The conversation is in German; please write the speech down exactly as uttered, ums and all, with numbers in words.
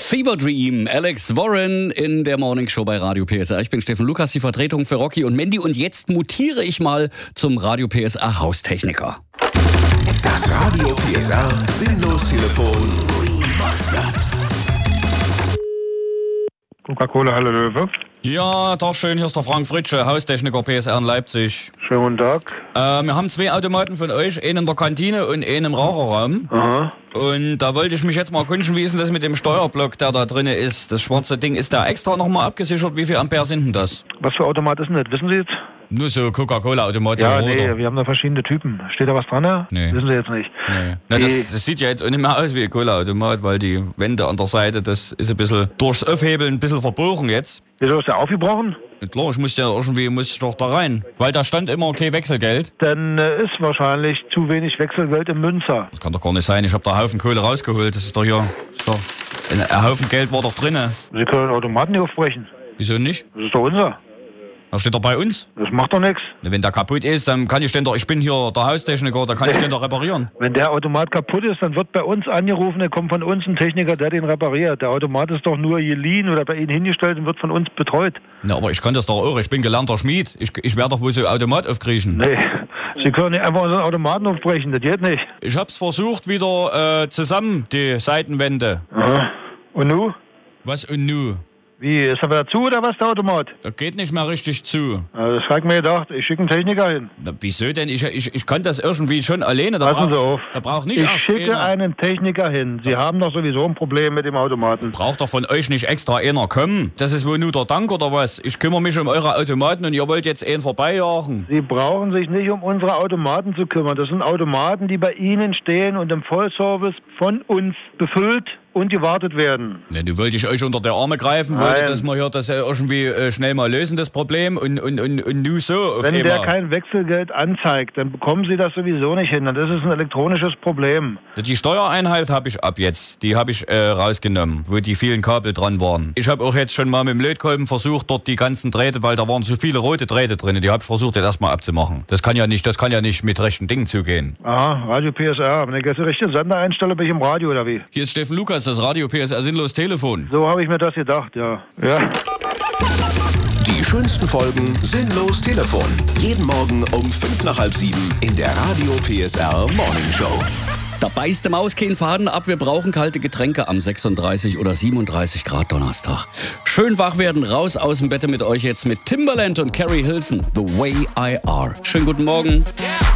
Fever Dream, Alex Warren in der Morning Show bei Radio P S R. Ich bin Steffen Lukas, die Vertretung für Rocky und Mandy. Und jetzt mutiere ich mal zum Radio P S R Haustechniker. Das Radio P S R Sinnlos-Telefon Remastered. Coca-Cola Halle Löwe. Ja, doch schön, hier ist der Frank Fritsche, Haustechniker P S R in Leipzig. Schönen guten Tag. Äh, wir haben zwei Automaten von euch, einen in der Kantine und einen im Raucherraum. Aha. Und da wollte ich mich jetzt mal erkundigen, wie ist denn das mit dem Steuerblock, der da drin ist? Das schwarze Ding, ist der extra nochmal abgesichert? Wie viel Ampere sind denn das? Was für Automat ist denn das? Wissen Sie jetzt? Nur so Coca-Cola-Automat. Ja, oder? nee, wir haben da verschiedene Typen. Steht da was dran? Ja? Nee. Wissen Sie jetzt nicht. Nee. Na, das, das sieht ja jetzt auch nicht mehr aus wie ein Cola-Automat, weil die Wände an der Seite, das ist ein bisschen durchs Aufhebeln ein bisschen verbogen jetzt. Wieso ist der aufgebrochen? Ja, klar, ich musste ja irgendwie muss ich doch da rein. Weil da stand immer okay Wechselgeld. Dann äh, ist wahrscheinlich zu wenig Wechselgeld im Münzer. Das kann doch gar nicht sein. Ich habe da einen Haufen Kohle rausgeholt. Das ist doch hier. So. Ein, ein Haufen Geld war doch drinne. Sie können den Automaten nicht aufbrechen. Wieso nicht? Das ist doch unser. Da steht doch bei uns. Das macht doch nichts. Wenn der kaputt ist, dann kann ich den doch, ich bin hier der Haustechniker, da kann ich den doch reparieren. Wenn der Automat kaputt ist, dann wird bei uns angerufen, dann kommt von uns ein Techniker, der den repariert. Der Automat ist doch nur geliehen oder bei Ihnen hingestellt und wird von uns betreut. Na, aber ich kann das doch auch. Ich bin gelernter Schmied. Ich, ich werde doch wohl so Automat aufkriechen. Nee, Sie können nicht einfach unseren Automaten aufbrechen, das geht nicht. Ich hab's versucht wieder äh, zusammen, die Seitenwände. Aha. Und nu? Was und nu? Wie, ist er wieder zu oder was, der Automat? Das geht nicht mehr richtig zu. Also das habe ich mir gedacht, ich schicke einen Techniker hin. Na, wieso denn? Ich, ich, ich kann das irgendwie schon alleine. Da Passen brauch, Sie auf. Da braucht nicht Ich erst schicke einer. einen Techniker hin. Sie haben doch sowieso ein Problem mit dem Automaten. Braucht doch von euch nicht extra einer kommen. Das ist wohl nur der Dank oder was? Ich kümmere mich um eure Automaten und ihr wollt jetzt einen vorbeijagen. Sie brauchen sich nicht um unsere Automaten zu kümmern. Das sind Automaten, die bei Ihnen stehen und im Vollservice von uns befüllt und gewartet werden. Ne, du wollte ich euch unter die Arme greifen, wollte, dass wir hier das irgendwie äh, schnell mal lösen, das Problem, und, und, und, und nu so auf Wenn einmal. der kein Wechselgeld anzeigt, dann bekommen Sie das sowieso nicht hin. Das ist ein elektronisches Problem. Die Steuereinheit habe ich ab jetzt, die habe ich äh, rausgenommen, wo die vielen Kabel dran waren. Ich habe auch jetzt schon mal mit dem Lötkolben versucht, dort die ganzen Drähte, weil da waren so viele rote Drähte drin, die habe ich versucht jetzt erstmal abzumachen. Das kann ja nicht, das kann ja nicht mit rechten Dingen zugehen. Aha, Radio P S R. Wenn ich jetzt die richtige Sender einstelle, bin ich im Radio oder wie? Hier ist Steffen Lukas, das Radio P S R Sinnlos Telefon. So habe ich mir das gedacht, ja. Ja. Die schönsten Folgen Sinnlos Telefon. Jeden Morgen um fünf nach halb sieben in der Radio P S R Morning Show. Da beißt die Maus keinen Faden ab. Wir brauchen kalte Getränke am sechsunddreißig oder siebenunddreißig Grad Donnerstag. Schön wach werden, raus aus dem Bett mit euch jetzt mit Timbaland und Carrie Hilson. The Way I Are. Schönen guten Morgen.